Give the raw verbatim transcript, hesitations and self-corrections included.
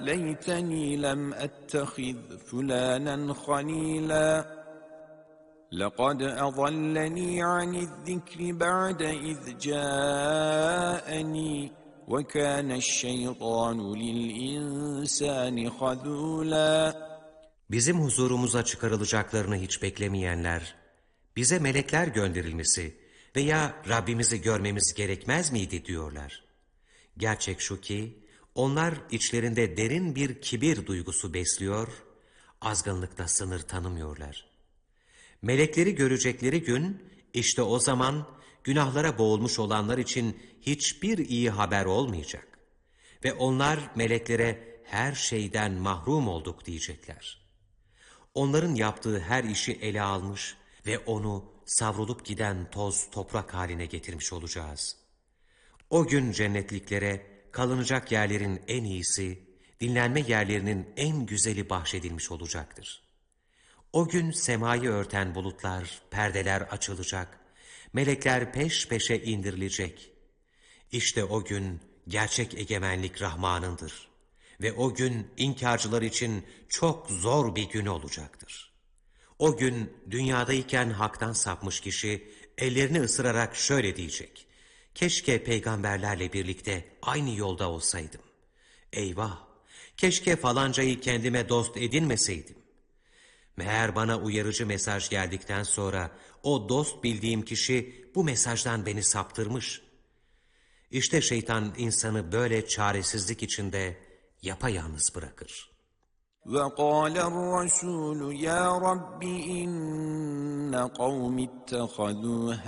ليتني لم أتخذ فلانا خليلا لقد أضلني عن الذكر بعد إذ جاءني وكان الشيطان للإنسان خذولا. Bizim huzurumuza çıkarılacaklarını hiç beklemeyenler, bize melekler gönderilmesi veya Rabbimizi görmemiz gerekmez miydi diyorlar. Gerçek şu ki, onlar içlerinde derin bir kibir duygusu besliyor, azgınlıkta sınır tanımıyorlar. Melekleri görecekleri gün, işte o zaman günahlara boğulmuş olanlar için hiçbir iyi haber olmayacak. Ve onlar meleklere her şeyden mahrum olduk diyecekler. Onların yaptığı her işi ele almış ve onu savrulup giden toz toprak haline getirmiş olacağız. O gün cennetliklere kalınacak yerlerin en iyisi, dinlenme yerlerinin en güzeli bahşedilmiş olacaktır. O gün semayı örten bulutlar, perdeler açılacak, melekler peş peşe indirilecek. İşte o gün gerçek egemenlik Rahman'ındır. Ve o gün inkarcılar için çok zor bir gün olacaktır. O gün dünyadayken haktan sapmış kişi ellerini ısırarak şöyle diyecek: keşke peygamberlerle birlikte aynı yolda olsaydım. Eyvah! Keşke falancayı kendime dost edinmeseydim. Meğer bana uyarıcı mesaj geldikten sonra o dost bildiğim kişi bu mesajdan beni saptırmış. İşte şeytan insanı böyle çaresizlik içinde yapayalnız bırakır. وَقَالَ الرَّسُولُ يَا رَبِّ إِنَّ قَوْمِ اتَّخَذُوا